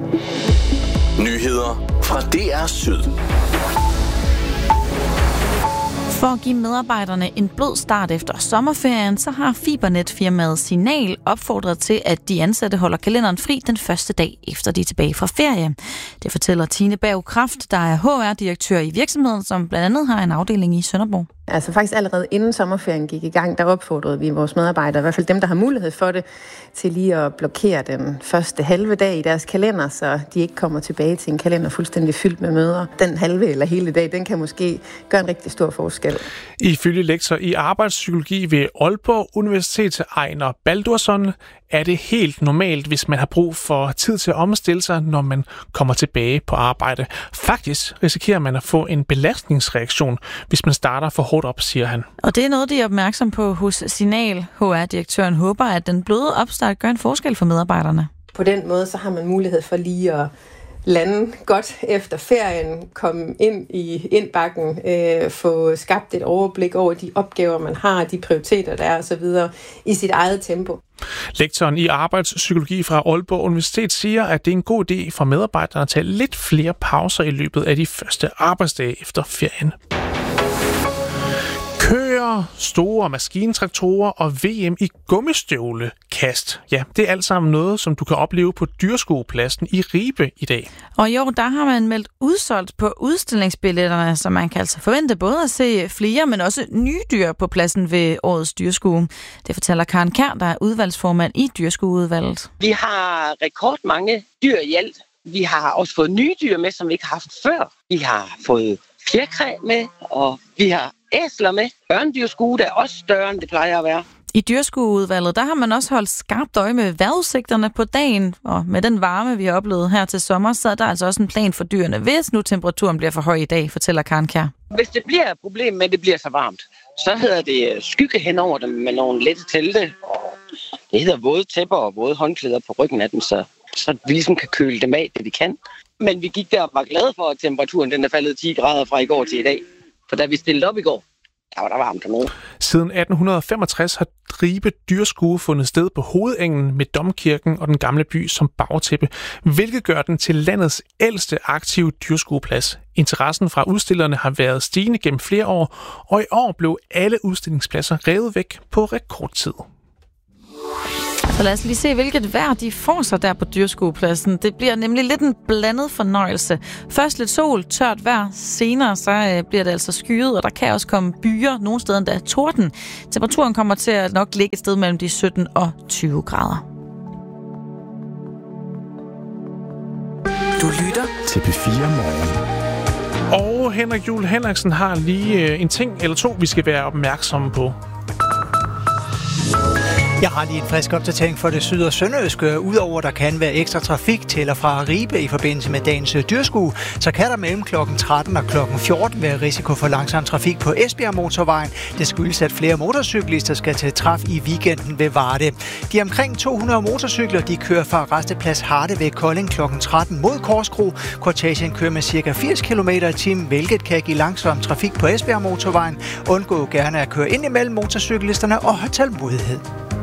Nyheder fra DR Syd. For at give medarbejderne en blød start efter sommerferien, så har fibernetfirmaet Signal opfordret til, at de ansatte holder kalenderen fri den første dag, efter de er tilbage fra ferie. Det fortæller Tine Berg Kraft, der er HR-direktør i virksomheden, som blandt andet har en afdeling i Sønderborg. Altså faktisk allerede inden sommerferien gik i gang, der opfordrede vi vores medarbejdere, i hvert fald dem, der har mulighed for det, til lige at blokere den første halve dag i deres kalender, så de ikke kommer tilbage til en kalender fuldstændig fyldt med møder. Den halve eller hele dag, den kan måske gøre en rigtig stor forskel. Ifølge lektor i arbejdspsykologi ved Aalborg Universitet, Ejner Baldursson, er det helt normalt, hvis man har brug for tid til at omstille sig, når man kommer tilbage på arbejde. Faktisk risikerer man at få en belastningsreaktion, hvis man starter for hårdt op, siger han. Og det er noget, de er opmærksom på hos Signal. HR-direktøren håber, at den bløde opstart gør en forskel for medarbejderne. På den måde, så har man mulighed for lige at lande godt efter ferien, komme ind i indbakken, få skabt et overblik over de opgaver, man har, de prioriteter, der er osv. i sit eget tempo. Lektoren i arbejdspsykologi fra Aalborg Universitet siger, at det er en god idé for medarbejderne at tage lidt flere pauser i løbet af de første arbejdsdage efter ferien. Køer, store maskintraktorer og VM i gummistøvlekast. Ja, det er alt sammen noget, som du kan opleve på dyrskuepladsen i Ribe i dag. Og i år, der har man meldt udsolgt på udstillingsbilletterne, så man kan altså forvente både at se flere, men også nye dyr på pladsen ved årets dyrskue. Det fortæller Karen Kjær, der er udvalgsformand i dyrskueudvalget. Vi har rekordmange dyr i alt. Vi har også fået nye dyr med, som vi ikke har haft før. Vi har fået fjerkræ med, og vi har æsler med. Ørnedyrskue, der er også større, end det plejer at være. I dyrskueudvalget, der har man også holdt skarpt øje med vejrudsigterne på dagen, og med den varme, vi har oplevet her til sommer, så er der altså også en plan for dyrene, hvis nu temperaturen bliver for høj i dag, fortæller Karen Kjær. Hvis det bliver et problem med, at det bliver så varmt, så hedder det skygge hen over dem med nogle lette telte, og det hedder våde tæpper og våde håndklæder på ryggen af dem, så vi ligesom kan køle dem af, det vi kan. Men vi gik der og var glade for, at temperaturen den er faldet 10 grader fra i går til i dag. For da vi stillede op i går, der var der varmt dernede. Siden 1865 har Ribe Dyrskue fundet sted på hovedengen med Domkirken og den gamle by som bagtæppe, hvilket gør den til landets ældste aktive dyrskueplads. Interessen fra udstillerne har været stigende gennem flere år, og i år blev alle udstillingspladser revet væk på rekordtid. Så lad os lige se, hvilket vejr de får sig der på dyrskuepladsen. Det bliver nemlig lidt en blandet fornøjelse. Først lidt sol, tørt vejr. Senere så bliver det altså skyet, og der kan også komme byer. Nogle steder endda torden. Temperaturen kommer til at nok ligge et sted mellem de 17 og 20 grader. Du lytter til P4 Morgen. Og Henrik Juhl Henriksen har lige en ting eller to, vi skal være opmærksomme på. Jeg har lige en frisk opdatering for det syd- og sønderjyske. Udover der kan være ekstra trafik til og fra Ribe i forbindelse med dagens dyrskue, så kan der mellem kl. 13 og kl. 14 være risiko for langsom trafik på Esbjerg Motorvejen. Det skyldes, at flere motorcyklister skal til træf i weekenden ved Varde. De omkring 200 motorcykler de kører fra resteplads Harde ved Kolding kl. 13 mod Korskro. Kortegen kører med ca. 80 km/t, hvilket kan give langsom trafik på Esbjerg Motorvejen. Undgå gerne at køre ind imellem motorcyklisterne og have tålmodighed.